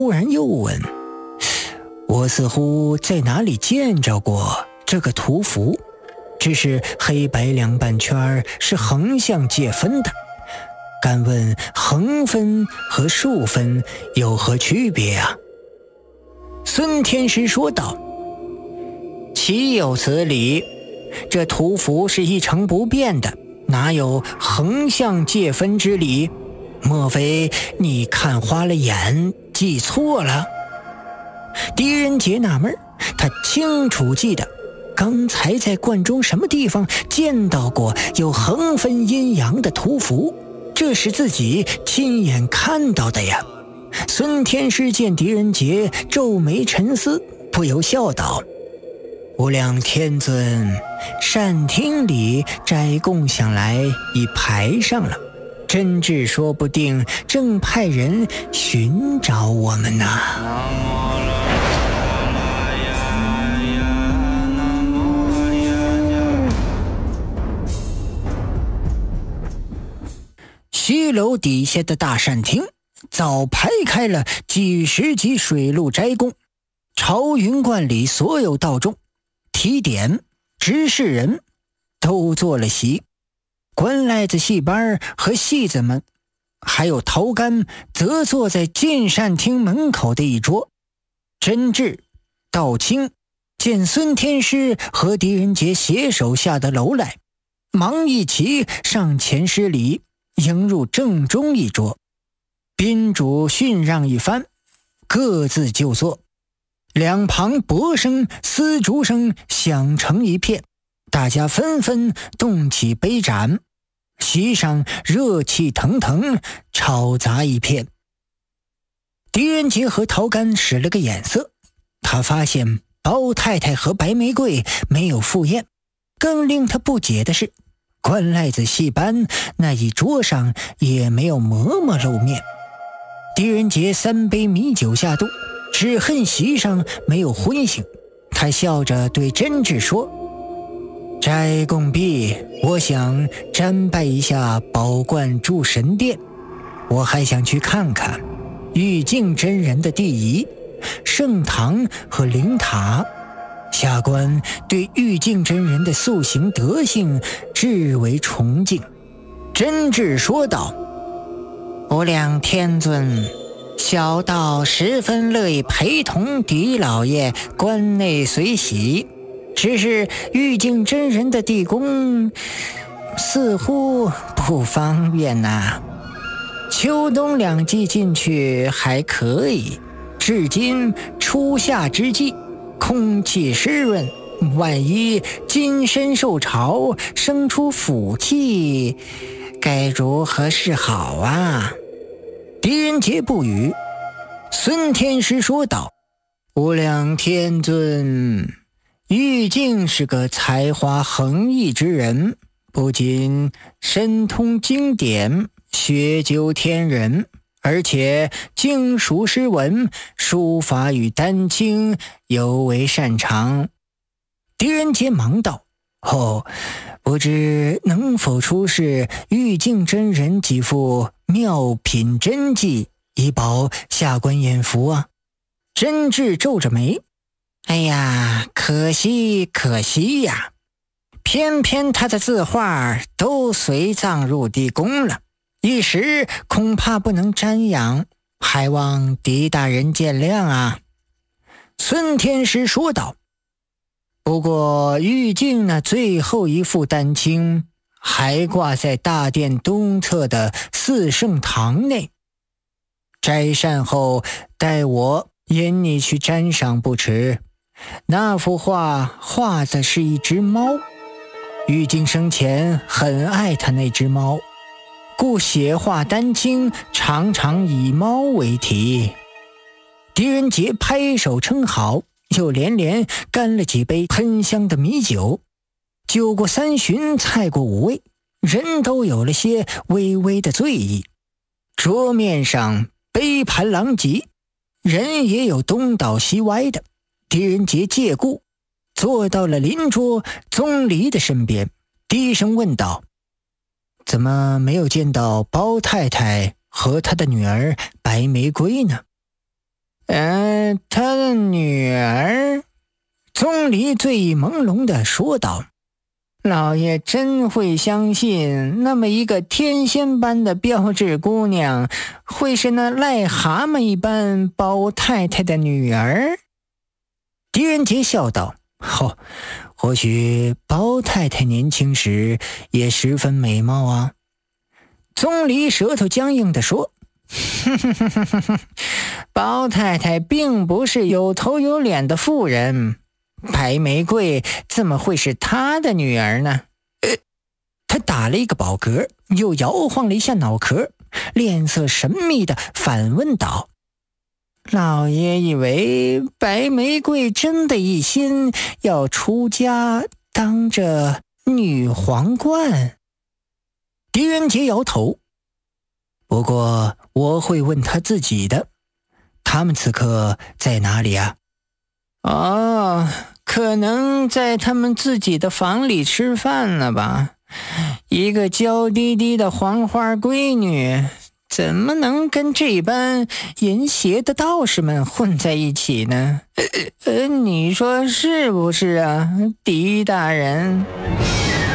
忽然又问：“我似乎在哪里见着过这个图符，只是黑白两半圈是横向界分的，敢问横分和竖分有何区别啊？”孙天师说道：“岂有此理，这图符是一成不变的，哪有横向界分之理？莫非你看花了眼，记错了？”狄仁杰纳闷，他清楚记得刚才在观中什么地方见到过有横分阴阳的图符，这是自己亲眼看到的呀。孙天师见狄仁杰皱眉沉思，不由笑道：“无量天尊，善厅里斋供想来已排上了，真智说不定正派人寻找我们呢。”西楼底下的大善厅早排开了几十级水陆斋供，朝云观里所有道众、提点、执事人都坐了席，官赖子戏班和戏子们还有陶干则坐在进善厅门口的一桌。真智、道清见孙天师和狄仁杰携手下得楼来，忙一齐上前施礼，迎入正中一桌，宾主训让一番，各自就坐。两旁钹声、丝竹声响成一片，大家纷纷动起杯盏，席上热气腾腾，吵杂一片。狄仁杰和陶干使了个眼色，他发现包太太和白玫瑰没有赴宴，更令他不解的是，官赖子戏班那一桌上也没有嬷嬷露面。狄仁杰3杯米酒下肚，只恨席上没有荤腥，他笑着对真智说：“斋供毕，我想瞻拜一下宝观诸神殿，我还想去看看玉净真人的地仪、圣堂和灵塔。下官对玉净真人的塑形德性至为崇敬。”真智说道：“无量天尊，小道十分乐意陪同狄老爷关内随喜，只是玉净真人的地宫似乎不方便呐。秋冬2季进去还可以，至今初夏之际，空气湿润，万一金身受潮，生出腐气，该如何是好啊？”狄仁杰不语。孙天师说道：“无量天尊，玉净是个才华横溢之人，不仅深通经典，学究天人，而且精熟诗文，书法与丹青尤为擅长。”狄仁杰忙道：“不知能否出示玉净真人几幅妙品真迹，以保下官眼福啊？”真智皱着眉：“哎呀，可惜呀，偏偏他的字画都随葬入地宫了，一时恐怕不能瞻仰，还望狄大人见谅啊。”孙天师说道：“不过玉净那最后一副丹青还挂在大殿东侧的四圣堂内，斋膳后待我引你去瞻赏不迟。那幅画画的是一只猫，玉净生前很爱他那只猫，故写画丹青常常以猫为题。”狄仁杰拍手称好，又连连干了几杯喷香的米酒。酒过3巡，菜过5味，人都有了些微微的醉意。桌面上杯盘狼藉，人也有东倒西歪的。狄仁杰借故坐到了邻桌宗离的身边，低声问道：“怎么没有见到包太太和她的女儿白玫瑰呢？” 他的女儿？宗离醉意朦胧地说道。老爷真会相信那么一个天仙般的标致姑娘会是那癞蛤蟆一般包太太的女儿？狄仁杰笑道，或许包太太年轻时也十分美貌啊。宗离舌头僵硬地说，包太太并不是有头有脸的妇人，白玫瑰怎么会是她的女儿呢？他打了一个饱嗝，又摇晃了一下脑壳，脸色神秘地反问道，老爷以为白玫瑰真的一心要出家当着女皇冠？狄仁杰摇头，不过我会问他自己的。他们此刻在哪里啊？可能在他们自己的房里吃饭了吧。一个娇滴滴的黄花闺女，怎么能跟这般淫邪的道士们混在一起呢？你说是不是啊，狄大人？